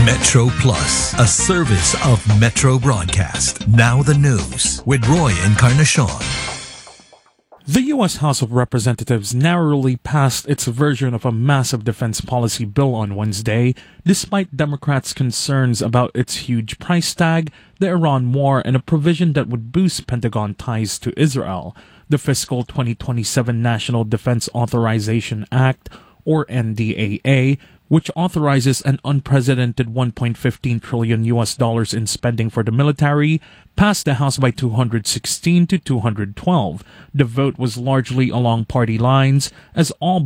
Metro Plus, a service of Metro Broadcast. Now the news with Roy Encarnacion. The U.S. House of Representatives narrowly passed its version of a massive defense policy bill on Wednesday, despite Democrats' concerns about its huge price tag, the Iran war, and a provision that would boost Pentagon ties to Israel. The fiscal 2027 National Defense Authorization Act, or NDAA, which authorizes an unprecedented $1.15 trillion in spending for the military, passed the House by 216 to 212. The vote was largely along party lines, as all